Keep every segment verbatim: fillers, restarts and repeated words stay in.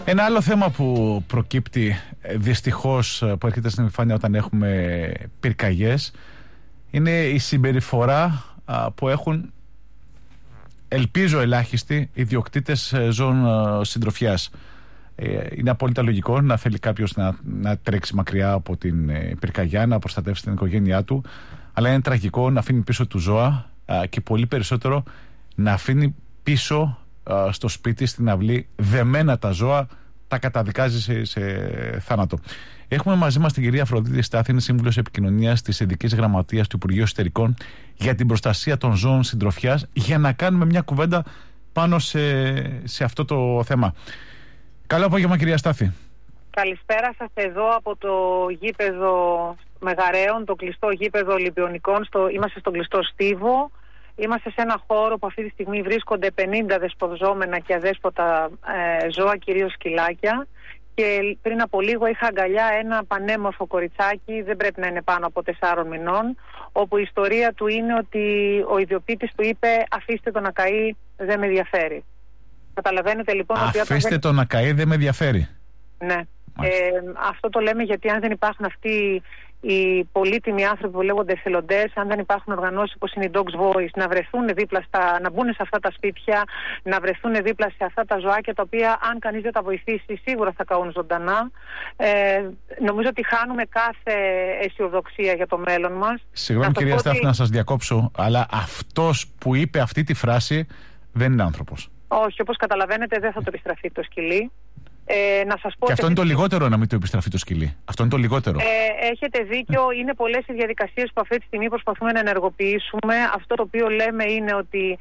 Ένα άλλο θέμα που προκύπτει δυστυχώς, που έρχεται στην επιφάνεια όταν έχουμε πυρκαγιές, είναι η συμπεριφορά α, που έχουν, ελπίζω ελάχιστοι, ιδιοκτήτες ζώων συντροφιάς. Ε, είναι απόλυτα λογικό να θέλει κάποιος να, να τρέξει μακριά από την ε, πυρκαγιά, να προστατεύσει την οικογένειά του, αλλά είναι τραγικό να αφήνει πίσω του ζώα α, και πολύ περισσότερο να αφήνει πίσω α, στο σπίτι, στην αυλή, δεμένα τα ζώα, τα καταδικάζει σε, σε θάνατο. Έχουμε μαζί μας την κυρία Αφροδίτη Στάθη, σύμβουλος επικοινωνίας της Ειδικής Γραμματείας του Υπουργείου Εσωτερικών για την προστασία των ζώων συντροφιάς, για να κάνουμε μια κουβέντα πάνω σε, σε αυτό το θέμα. Καλό απόγευμα, κυρία Στάθη. Καλησπέρα σας, εδώ από το γήπεδο Μεγαρέων, το κλειστό γήπεδο Ολυμπιονικών. Στο, είμαστε στον κλειστό Στίβο. Είμαστε σε ένα χώρο που αυτή τη στιγμή βρίσκονται πενήντα δεσποζόμενα και αδέσποτα ε, ζώα, κυρίως σκυλάκια. Και πριν από λίγο είχα αγκαλιά ένα πανέμορφο κοριτσάκι, δεν πρέπει να είναι πάνω από τεσσάρων μηνών, όπου η ιστορία του είναι ότι ο ιδιοκτήτης του είπε «αφήστε το να καεί, δεν με ενδιαφέρει». Καταλαβαίνετε λοιπόν ότι... Αφήστε δεν... το να καεί, δεν με ενδιαφέρει. Ναι. Ε, αυτό το λέμε γιατί αν δεν υπάρχουν αυτοί οι πολύτιμοι άνθρωποι που λέγονται εθελοντές, αν δεν υπάρχουν οργανώσεις όπως είναι η Dogs Voice, να βρεθούν δίπλα στα, να μπουν σε αυτά τα σπίτια, να βρεθούν δίπλα σε αυτά τα ζωάκια, τα οποία αν κανείς δεν τα βοηθήσει σίγουρα θα καούν ζωντανά. Ε, νομίζω ότι χάνουμε κάθε αισιοδοξία για το μέλλον μας. Συγγνώμη κυρία Στάθη ότι... να σας διακόψω, αλλά αυτός που είπε αυτή τη φράση δεν είναι άνθρωπος. Όχι, όπως καταλαβαίνετε δεν θα το επιστραφεί το σκυλί. Ε, να σας πω και αυτό ότι... είναι το λιγότερο, να μην το επιστραφεί το σκυλί. Αυτό είναι το λιγότερο. Ε, έχετε δίκιο. Είναι πολλές οι διαδικασίες που αυτή τη στιγμή προσπαθούμε να ενεργοποιήσουμε. Αυτό το οποίο λέμε είναι ότι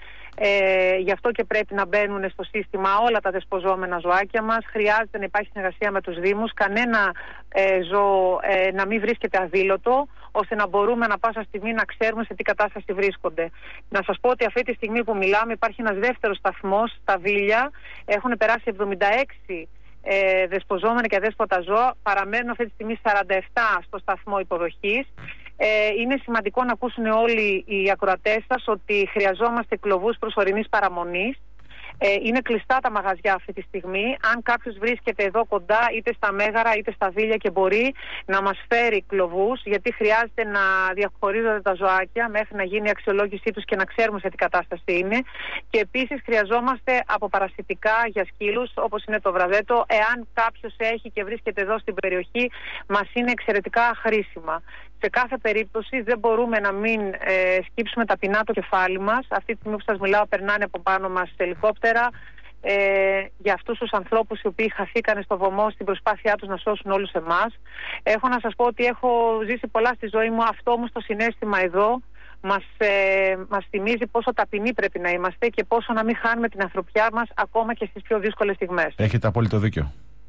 ε, γι' αυτό και πρέπει να μπαίνουν στο σύστημα όλα τα δεσποζόμενα ζωάκια μας. Χρειάζεται να υπάρχει συνεργασία με τους Δήμους. Κανένα ε, ζώο ε, να μην βρίσκεται αδήλωτο, ώστε να μπορούμε να πάσα στιγμή να ξέρουμε σε τι κατάσταση βρίσκονται. Να σας πω ότι αυτή τη στιγμή που μιλάμε υπάρχει ένας δεύτερος σταθμός στα Βίλια. Έχουν περάσει εβδομήντα έξι ε, δεσποζόμενα και αδέσποτα ζώα. Παραμένουν αυτή τη στιγμή σαράντα επτά στο σταθμό υποδοχής. Ε, είναι σημαντικό να ακούσουν όλοι οι ακροατές σας ότι χρειαζόμαστε κλωβούς προσωρινής παραμονής. Ε, είναι κλειστά τα μαγαζιά αυτή τη στιγμή. Αν κάποιος βρίσκεται εδώ κοντά, είτε στα Μέγαρα είτε στα Βίλια και μπορεί να μας φέρει κλωβούς, γιατί χρειάζεται να διαχωρίζονται τα ζωάκια μέχρι να γίνει η αξιολόγησή τους και να ξέρουμε σε τι κατάσταση είναι. Και επίσης χρειαζόμαστε αποπαρασιτικά για σκύλους, όπως είναι το βραδέτο. Εάν κάποιος έχει και βρίσκεται εδώ στην περιοχή, μας είναι εξαιρετικά χρήσιμα. Σε κάθε περίπτωση δεν μπορούμε να μην ε, σκύψουμε ταπεινά το κεφάλι μας. Αυτή τη στιγμή που σας μιλάω περνάνε από πάνω μας ελικόπτερα ε, για αυτούς τους ανθρώπους οι οποίοι χαθήκανε στο βωμό στην προσπάθειά τους να σώσουν όλους εμάς. Έχω να σας πω ότι έχω ζήσει πολλά στη ζωή μου. Αυτό όμως το συναίσθημα εδώ μας, ε, μας θυμίζει πόσο ταπεινοί πρέπει να είμαστε και πόσο να μην χάνουμε την ανθρωπιά μας ακόμα και στις πιο δύσκολες στιγμές. Έχετε απόλυτο δίκιο.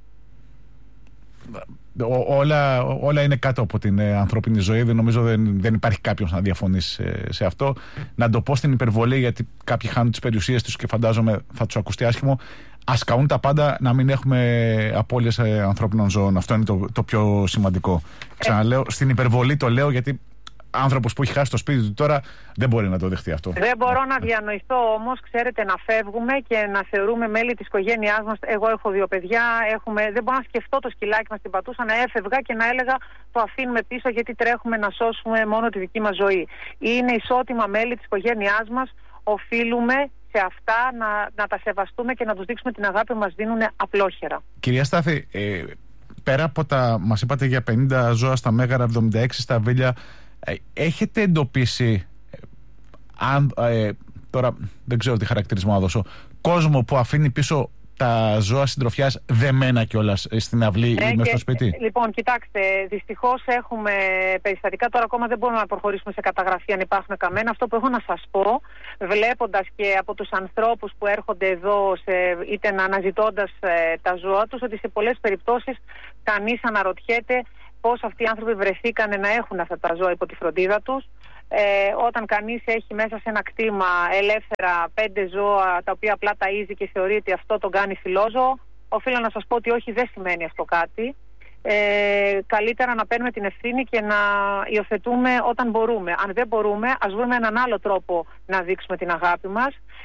Ό, όλα, όλα είναι κάτω από την ε, ανθρώπινη ζωή. Δεν νομίζω δεν, δεν υπάρχει κάποιος να διαφωνήσει σε, σε αυτό. Να το πω στην υπερβολή, γιατί κάποιοι χάνουν τις περιουσίες τους και φαντάζομαι θα τους ακουστεί άσχημο. Ας καούν τα πάντα, να μην έχουμε απώλειες ε, ανθρώπινων ζώων. Αυτό είναι το, το πιο σημαντικό. Ξαναλέω, στην υπερβολή το λέω, γιατί άνθρωπος που έχει χάσει το σπίτι του τώρα δεν μπορεί να το δεχτεί αυτό. Δεν μπορώ να διανοηθώ όμως, ξέρετε, να φεύγουμε και να θεωρούμε μέλη της οικογένειάς μας. Εγώ έχω δύο παιδιά, έχουμε... δεν μπορώ να σκεφτώ το σκυλάκι μας την πατούσα, να έφευγα και να έλεγα το αφήνουμε πίσω γιατί τρέχουμε να σώσουμε μόνο τη δική μας ζωή. Είναι ισότιμα μέλη της οικογένειάς μας, οφείλουμε σε αυτά να, να τα σεβαστούμε και να τους δείξουμε την αγάπη που μας δίνουν απλόχερα. Κυρία Στάθη, ε, πέρα από τα, μας είπατε για πενήντα ζώα στα Μέγαρα, εβδομήντα έξι στα Βίλια, έχετε εντοπίσει, αν, ε, τώρα δεν ξέρω τι χαρακτηρισμό να δώσω, κόσμο που αφήνει πίσω τα ζώα συντροφιάς δεμένα κιόλας στην αυλή ε, ή μέσα στο σπίτι? Λοιπόν, κοιτάξτε, δυστυχώς έχουμε περιστατικά, τώρα ακόμα δεν μπορούμε να προχωρήσουμε σε καταγραφή αν υπάρχουν καμένα. Αυτό που έχω να σας πω, βλέποντας και από τους ανθρώπους που έρχονται εδώ, σε, είτε να αναζητώντας ε, τα ζώα τους, ότι σε πολλές περιπτώσεις κανείς αναρωτιέται πώς αυτοί οι άνθρωποι βρεθήκανε να έχουν αυτά τα ζώα υπό τη φροντίδα τους. Ε, όταν κανείς έχει μέσα σε ένα κτήμα ελεύθερα πέντε ζώα τα οποία απλά ταΐζει και θεωρεί ότι αυτό τον κάνει φιλόζωο, οφείλω να σας πω ότι όχι, δεν σημαίνει αυτό κάτι. Ε, καλύτερα να παίρνουμε την ευθύνη και να υιοθετούμε όταν μπορούμε. Αν δεν μπορούμε, ας βρούμε έναν άλλο τρόπο να δείξουμε την αγάπη μας.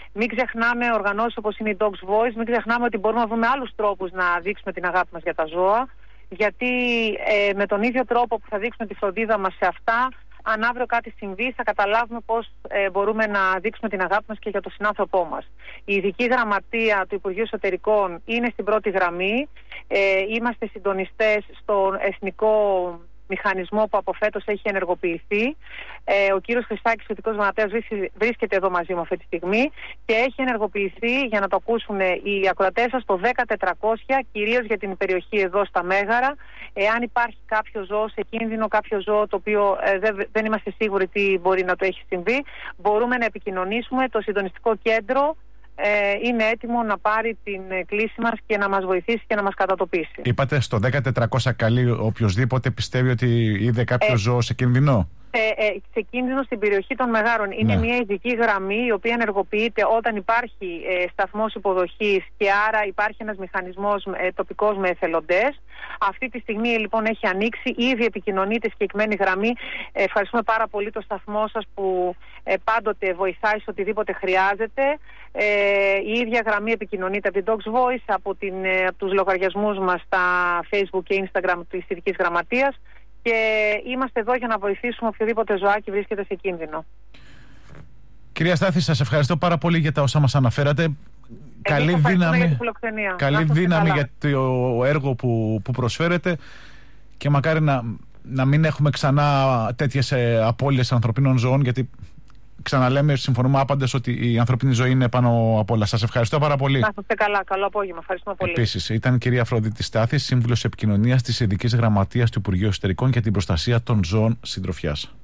Μην ξεχνάμε οργανώσεις όπως είναι η Dogs Voice, μην ξεχνάμε ότι μπορούμε να βρούμε άλλους τρόπους να δείξουμε την αγάπη μας για τα ζώα, γιατί ε, με τον ίδιο τρόπο που θα δείξουμε τη φροντίδα μας σε αυτά, αν αύριο κάτι συμβεί, θα καταλάβουμε πώς ε, μπορούμε να δείξουμε την αγάπη μας και για τον συνάνθρωπό μας. Η ειδική γραμματεία του Υπουργείου Εσωτερικών είναι στην πρώτη γραμμή. Ε, είμαστε συντονιστές στον εθνικό μηχανισμό που από φέτος έχει ενεργοποιηθεί. Ε, ο κύριος Χρυσάκης, σχετικός γραμματέας, βρίσκεται εδώ μαζί μου αυτή τη στιγμή και έχει ενεργοποιηθεί, για να το ακούσουν οι ακροατές σας, το δέκα τετρακόσια, κυρίως για την περιοχή εδώ στα Μέγαρα. Εάν υπάρχει κάποιο ζώο σε κίνδυνο, κάποιο ζώο το οποίο ε, δεν, δεν είμαστε σίγουροι τι μπορεί να το έχει συμβεί, μπορούμε να επικοινωνήσουμε. Το συντονιστικό κέντρο Ε, είναι έτοιμο να πάρει την κλήση μας και να μας βοηθήσει και να μας κατατοπίσει. Είπατε στο δέκα τετρακόσια καλεί οποιοσδήποτε πιστεύει ότι είδε κάποιο ε, ζώο σε κίνδυνο. Ε, ε, σε κίνδυνο στην περιοχή των Μεγάρων. Είναι ναι. μια ειδική γραμμή η οποία ενεργοποιείται όταν υπάρχει ε, σταθμός υποδοχής και άρα υπάρχει ένας μηχανισμός ε, τοπικός με εθελοντές. Αυτή τη στιγμή λοιπόν έχει ανοίξει, ήδη επικοινωνείται συγκεκριμένη γραμμή. Ε, ευχαριστούμε πάρα πολύ το σταθμό σας που ε, πάντοτε βοηθάει σε οτιδήποτε χρειάζεται. Ε, η ίδια γραμμή επικοινωνείται από την Dogs Voice, από, την, ε, από τους λογαριασμούς μας στα Facebook και Instagram της ειδικής γραμματείας. Και είμαστε εδώ για να βοηθήσουμε οποιοδήποτε ζωάκι βρίσκεται σε κίνδυνο. Κυρία Στάθη, σας ευχαριστώ πάρα πολύ για τα όσα μας αναφέρατε. Εμείς καλή δύναμη, για, καλή δύναμη για το έργο που, που προσφέρετε και μακάρι να, να μην έχουμε ξανά τέτοιες απώλειες ανθρωπίνων ζώων, γιατί ξαναλέμε, συμφωνούμε άπαντες ότι η ανθρωπίνη ζωή είναι πάνω απ' όλα. Σας ευχαριστώ πάρα πολύ. Να είστε καλά. Καλό απόγευμα. Ευχαριστούμε πολύ. Επίσης, ήταν η κυρία Αφροδίτη Στάθη, σύμβουλος επικοινωνίας της Ειδικής Γραμματείας του Υπουργείου Εσωτερικών για την προστασία των ζώων συντροφιάς.